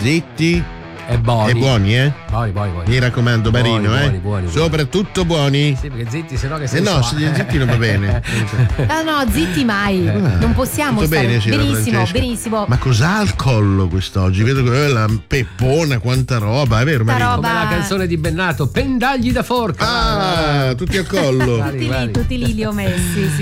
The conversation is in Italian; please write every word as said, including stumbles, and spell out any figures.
zitti e buoni. e buoni, eh? Buoni, buoni, buoni. Mi raccomando, Buoni, Marino, buoni, eh? buoni, buoni. Soprattutto buoni. Sì, perché zitti, sennò che Eh senso no, ha? se zitti non va bene. Ah no, zitti mai. Ah, Non possiamo tutto stare bene, signora benissimo, Francesca? benissimo. Ma cos'ha al collo quest'oggi? Vedo che eh, la peppona, quanta roba, è vero, Tanta Marino? roba. Come la canzone di Bennato, pendagli da forca. Ah, tutti al collo. Guardi, Tutti lì, guardi. tutti lì li ho messi, sì.